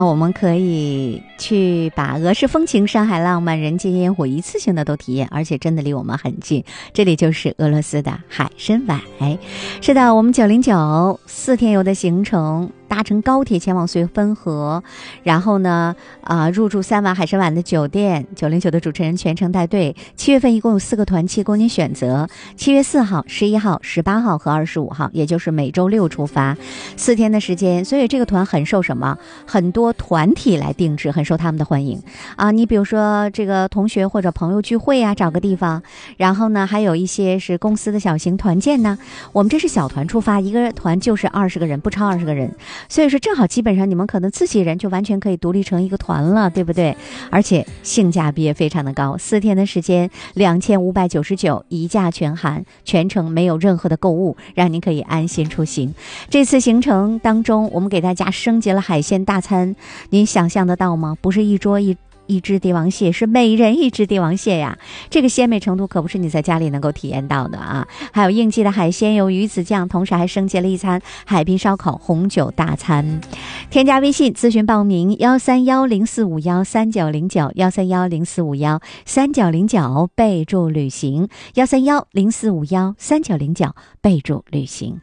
我们可以去把俄式风情、山海浪漫、人间烟火一次性的都体验，而且真的离我们很近。这里就是俄罗斯的海参崴。是的，我们909 4天游的行程，搭乘高铁前往绥芬河，然后呢，入住3晚海参崴的酒店。909的主持人全程带队。7月份一共有4个团期供您选择，7月4号、11号、18号和25号，也就是每周6出发，4天的时间。所以这个团很受什么？很多团体来定制，很受他们的欢迎啊！你比如说这个同学或者朋友聚会啊，找个地方，然后呢，还有一些是公司的小型团建呢。我们这是小团出发，一个团就是20个人，不超20个人，所以说正好基本上你们可能自己人就完全可以独立成一个团了，对不对？而且性价比也非常的高，4天的时间2599，一价全含，全程没有任何的购物，让您可以安心出行。这次行程当中，我们给大家升级了海鲜大餐，您想象得到吗？不是一桌一只帝王蟹，是每人一只帝王蟹呀！这个鲜美程度可不是你在家里能够体验到的啊！还有应季的海鲜，有鱼子酱，同时还升级了一餐海滨烧烤红酒大餐。添加微信咨询报名13104513909，13104513909，备注旅行，13104513909，备注旅行。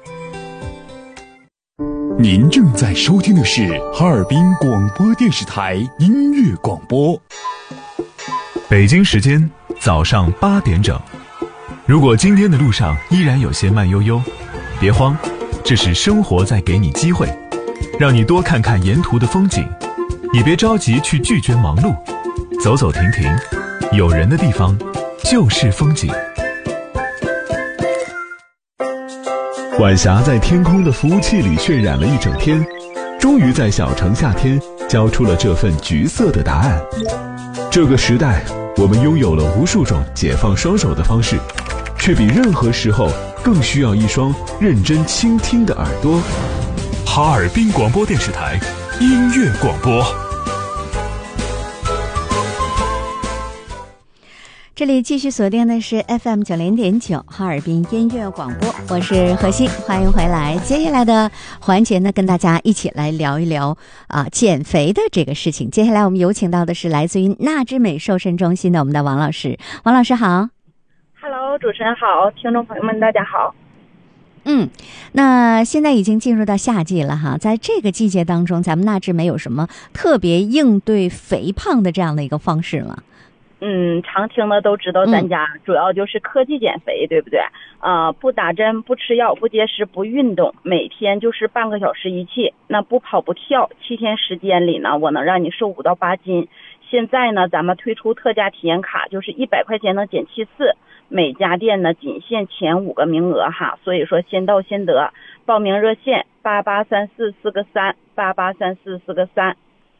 您正在收听的是哈尔滨广播电视台音乐广播。 北京时间早上8点整。如果今天的路上依然有些慢悠悠，别慌，这是生活在给你机会，让你多看看沿途的风景。也别着急去拒绝忙碌，走走停停，有人的地方就是风景。晚霞在天空的服务器里渲染了一整天，终于在小城夏天交出了这份橘色的答案。这个时代，我们拥有了无数种解放双手的方式，却比任何时候更需要一双认真倾听的耳朵。 哈尔滨广播电视台音乐广播。 这里继续锁定的是 FM90.9 哈尔滨音乐广播，我是何欣，欢迎回来。接下来的环节呢，跟大家一起来聊一聊减肥的这个事情。接下来我们有请到的是来自于纳之美瘦身中心的我们的王老师。王老师好。 Hello， 主持人好，听众朋友们大家好。 那现在已经进入到夏季了哈，在这个季节当中，咱们纳之美有什么特别应对肥胖的这样的一个方式吗？ 常听的都知道，咱家主要就是科技减肥，对不对？不打针，不吃药，不节食，不运动，每天就是半个小时一气，那不跑不跳，7天时间里呢，我能让你瘦5到8斤。现在呢，咱们推出特价体验卡，就是100块钱能减7次，每家店呢仅限前5个名额哈，所以说先到先得。报名热线883443883443。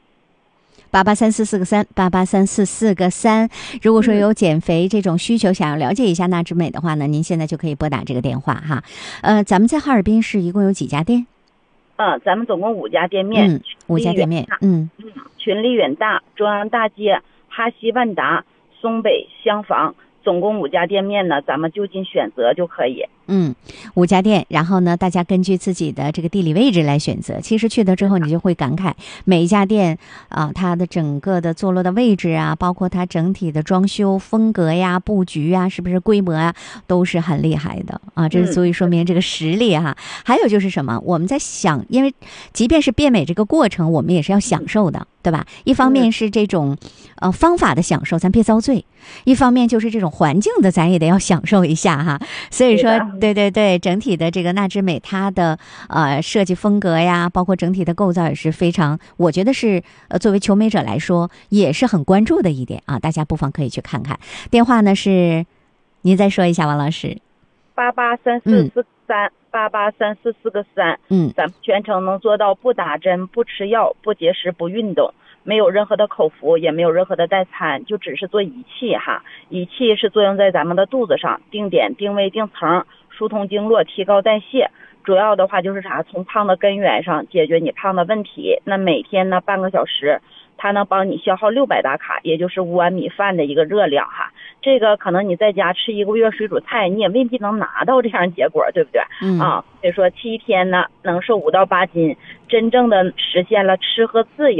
883443883443。如果说有减肥这种需求，想要了解一下纳之美的话呢，您现在就可以拨打这个电话哈。咱们在哈尔滨市一共有几家店？ 咱们总共5家店面 ，5家店面。 群力远大、中央大街、哈西万达、松北厢房，总共5家店面呢，咱们就近选择就可以。 5家店，然后呢，大家根据自己的这个地理位置来选择。其实去了之后，你就会感慨，每一家店它的整个的坐落的位置啊，包括它整体的装修风格呀、布局啊，是不是规模啊，都是很厉害的啊。这是足以说明这个实力哈。还有就是什么，我们在想，因为即便是变美这个过程，我们也是要享受的，对吧？一方面是这种方法的享受，咱别遭罪；一方面就是这种环境的，咱也得要享受一下哈。所以说，对，整体的这个纳之美，它的设计风格呀，包括整体的构造也是非常，我觉得是作为求美者来说也是很关注的一点啊，大家不妨可以去看看。电话呢是，您再说一下，王老师。 883443883443。咱们全程能做到不打针、不吃药、不节食、不运动，没有任何的口服，也没有任何的代餐，就只是做仪器哈。仪器是作用在咱们的肚子上，定点、定位、定层，疏通经络，提高代谢。主要的话就是啥，从胖的根源上解决你胖的问题。那每天呢半个小时，它能帮你消耗600大卡，也就是5碗米饭的一个热量哈。 这个可能你在家吃1个月水煮菜，你也未必能拿到这样结果，对不对？所以说7天呢能瘦5到8斤，真正的实现了吃喝自由。